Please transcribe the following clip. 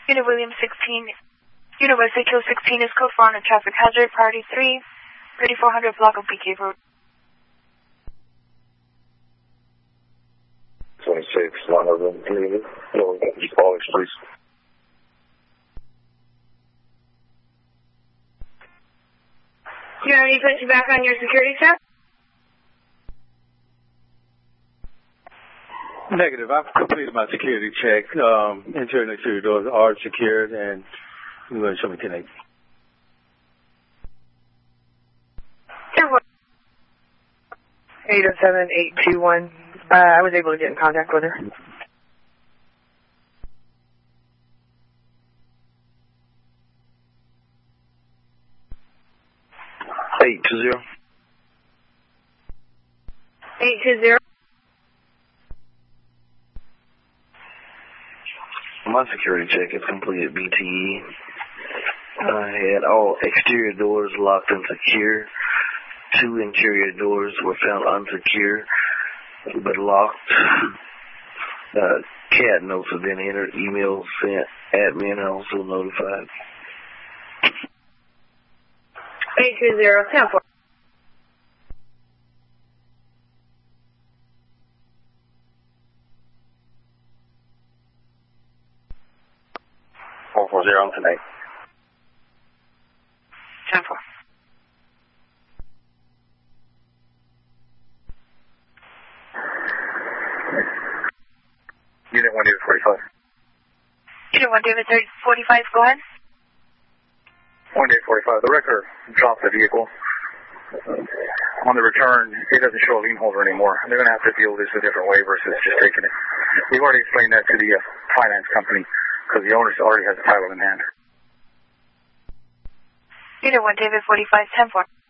Unit William 16, Unit Wesley Kill 16 is code 4 on a traffic hazard, priority 3, 3400 block of BK Road. 26, one of them, no, polish, please. Do you have any put you back on your security check? Negative. I've completed my security check. Interior and exterior doors are secured, and you're going to show me 10-8. 807-821. I was able to get in contact with her. Eight to 0. 820. My security check is completed, BTE. I had all exterior doors locked and secure. 2 interior doors were found unsecure, but locked. CAT notes have been entered. Emails sent. Admin also notified. 820, 10-4. On tonight. 10-4. Unit 1 David 45. Unit 1 David 45, go ahead. 1 David 45. The wrecker dropped the vehicle. On the return, it doesn't show a lien holder anymore. They're going to have to deal with this a different way versus just taking it. We've already explained that to the finance company because the owner already has the title in hand. Unit 1 David 45, 10-4.